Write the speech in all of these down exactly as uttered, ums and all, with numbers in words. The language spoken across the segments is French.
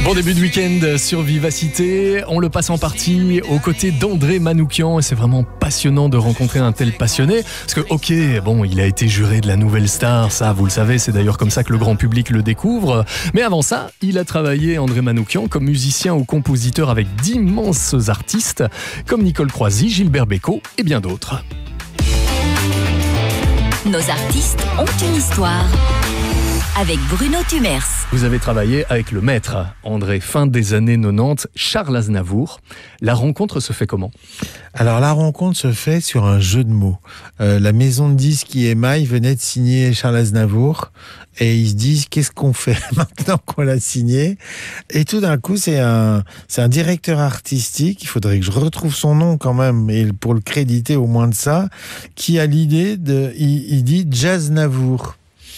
Bon début de week-end sur Vivacité, on le passe en partie aux côtés d'André Manoukian et c'est vraiment passionnant de rencontrer un tel passionné parce que ok, bon, il a été juré de la Nouvelle Star, ça vous le savez, c'est d'ailleurs comme ça que le grand public le découvre, mais avant ça, il a travaillé, André Manoukian, comme musicien ou compositeur avec d'immenses artistes comme Nicole Croisy, Gilbert Bécaud et bien d'autres. Nos artistes ont une histoire. Avec Bruno Tumers. Vous avez travaillé avec le maître, André, fin des années quatre-vingt-dix, Charles Aznavour. La rencontre se fait comment ? Alors la rencontre se fait sur un jeu de mots. Euh, la maison de disques I M I venait de signer Charles Aznavour et ils se disent qu'est-ce qu'on fait maintenant qu'on l'a signé ? Et tout d'un coup c'est un, c'est un directeur artistique, il faudrait que je retrouve son nom quand même et pour le créditer au moins de ça, qui a l'idée de, il, il dit Jazznavour.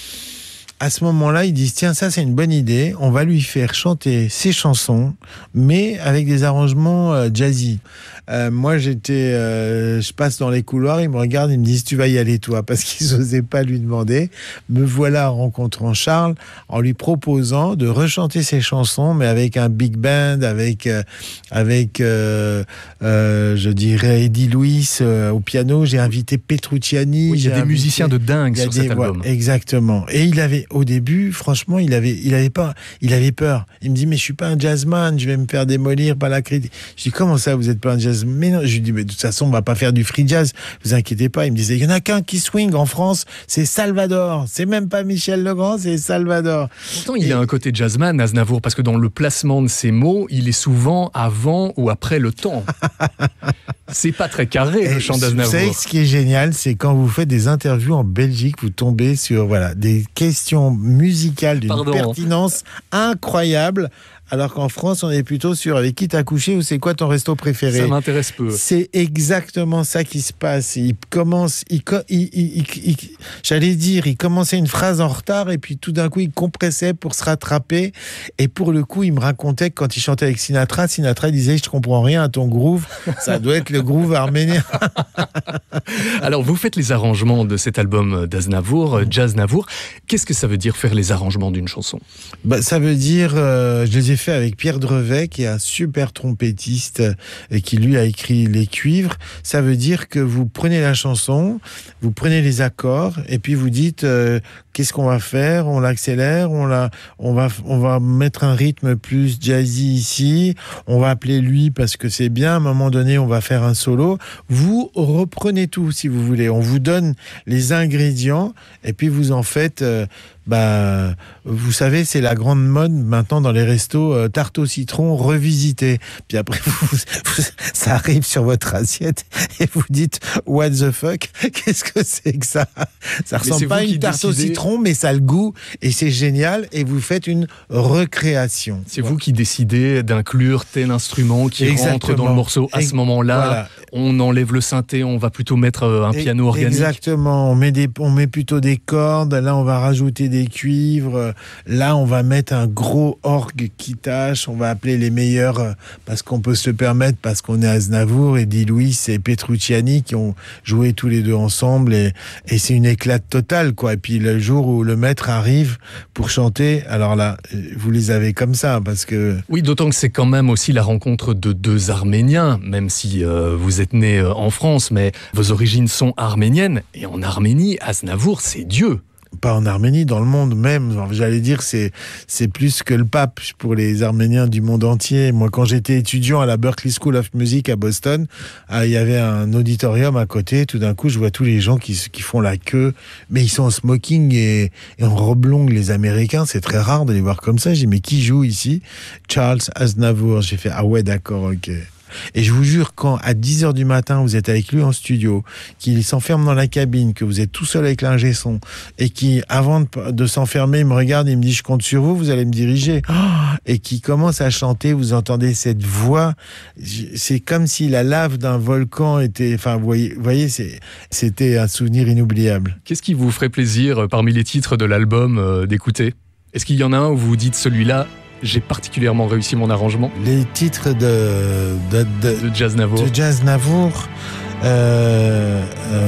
À ce moment-là, ils disent tiens, ça c'est une bonne idée, on va lui faire chanter ses chansons, mais avec des arrangements euh, jazzy. Euh, moi, j'étais, euh, je passe dans les couloirs, ils me regardent, ils me disent tu vas y aller toi, parce qu'ils n'osaient pas lui demander. Me voilà rencontrant Charles en lui proposant de rechanter ses chansons, mais avec un big band, avec euh, avec euh, euh, je dirais Eddie Louis euh, au piano. J'ai invité Petrucciani. Oui, il y a des invité, musiciens de dingue sur des, cet album. Ouais, exactement. Et il avait au début, franchement, il avait, il avait pas, il avait peur. Il me dit, mais je suis pas un jazzman, je vais me faire démolir par la critique. Je dis, comment ça, vous êtes pas un jazzman ? Mais non, je lui dis, mais de toute façon, on va pas faire du free jazz. Vous inquiétez pas. Il me disait, il y en a qu'un qui swing en France, c'est Salvador. C'est même pas Michel Legrand, c'est Salvador. Pourtant, il Et... a un côté jazzman, Aznavour, parce que dans le placement de ses mots, il est souvent avant ou après le temps. C'est pas très carré, le chant d'Aznavour. Vous savez, ce qui est génial, c'est quand vous faites des interviews en Belgique, vous tombez sur voilà, des questions musicales d'une Pardon. pertinence incroyable. Alors qu'en France, on est plutôt sur avec qui t'as couché ou c'est quoi ton resto préféré. Ça m'intéresse peu. C'est exactement ça qui se passe. Il commence, il, il, il, il, il, j'allais dire, il commençait une phrase en retard et puis tout d'un coup, il compressait pour se rattraper. Et pour le coup, il me racontait que quand il chantait avec Sinatra, Sinatra disait, je comprends rien à ton groove. Ça doit être le groove arménien. Alors, vous faites les arrangements de cet album d'Aznavour, Jazznavour. Qu'est-ce que ça veut dire faire les arrangements d'une chanson ? Bah, ça veut dire, euh, je les ai fait avec Pierre Drevet, qui est un super trompettiste et qui lui a écrit les cuivres. Ça veut dire que vous prenez la chanson, vous prenez les accords et puis vous dites euh, qu'est-ce qu'on va faire ? On l'accélère, on la, on va, on va mettre un rythme plus jazzy ici. On va appeler lui parce que c'est bien. À un moment donné, on va faire un solo. Vous reprenez tout si vous voulez. On vous donne les ingrédients et puis vous en faites. Euh, Bah, vous savez, c'est la grande mode maintenant dans les restos, euh, tarte au citron revisité. Puis après, vous, vous, ça arrive sur votre assiette et vous dites what the fuck, qu'est-ce que c'est que ça ? Ça ressemble pas à une tarte décidez... au citron, mais ça a le goût et c'est génial. Et vous faites une recréation. C'est voilà. Vous qui décidez d'inclure tel instrument qui Exactement. rentre dans le morceau. À ce moment-là, voilà. on enlève le synthé, on va plutôt mettre un piano organique. Exactement. On met des, on met plutôt des cordes. Là, on va rajouter des des cuivres, là on va mettre un gros orgue qui tâche, on va appeler les meilleurs parce qu'on peut se le permettre, parce qu'on est Aznavour, Eddie Louis et Petrucciani qui ont joué tous les deux ensemble et, et c'est une éclate totale quoi. Et puis le jour où le maître arrive pour chanter, alors là vous les avez comme ça parce que... Oui, d'autant que c'est quand même aussi la rencontre de deux Arméniens, même si euh, vous êtes né en France, mais vos origines sont arméniennes et en Arménie, Aznavour c'est Dieu. Pas en Arménie, dans le monde même. J'allais dire c'est c'est plus que le pape pour les Arméniens du monde entier. Moi, quand j'étais étudiant à la Berklee School of Music à Boston, il y avait un auditorium à côté. Tout d'un coup, je vois tous les gens qui, qui font la queue, mais ils sont en smoking et, et en robe longue. Les Américains, c'est très rare de les voir comme ça. J'ai dit, mais qui joue ici ? Charles Aznavour. J'ai fait, ah ouais, d'accord, ok. Et je vous jure, quand à dix heures du matin, vous êtes avec lui en studio, qu'il s'enferme dans la cabine, que vous êtes tout seul avec l'ingé son, et qui, avant de, de s'enfermer, il me regarde et il me dit « Je compte sur vous, vous allez me diriger. Oh » et qui commence à chanter, vous entendez cette voix, c'est comme si la lave d'un volcan était... Enfin, vous voyez, vous voyez c'est, c'était un souvenir inoubliable. Qu'est-ce qui vous ferait plaisir, parmi les titres de l'album, euh, d'écouter ? Est-ce qu'il y en a un où vous vous dites « Celui-là, j'ai particulièrement réussi mon arrangement ». Les titres de, de, de, de Jazznavour. De Jazznavour, euh, euh,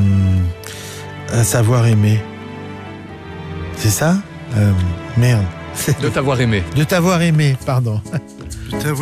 à savoir aimer. C'est ça ? euh, Merde. De t'avoir aimé. De t'avoir aimé, pardon.